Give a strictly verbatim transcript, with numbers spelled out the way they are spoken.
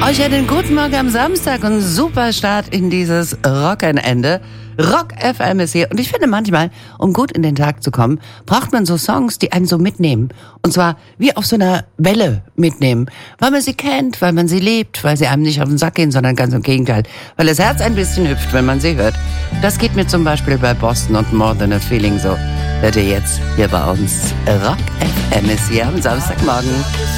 Euch einen guten Morgen am Samstag und super Start in dieses Wochenende. Rock F M ist hier und ich finde manchmal, um gut in den Tag zu kommen, braucht man so Songs, die einen so mitnehmen. Und zwar wie auf so einer Welle mitnehmen. Weil man sie kennt, weil man sie liebt, weil sie einem nicht auf den Sack gehen, sondern ganz im Gegenteil. Weil das Herz ein bisschen hüpft, wenn man sie hört. Das geht mir zum Beispiel bei Boston und More Than a Feeling so. Hört ihr jetzt hier bei uns. Rock F M ist hier am Samstagmorgen.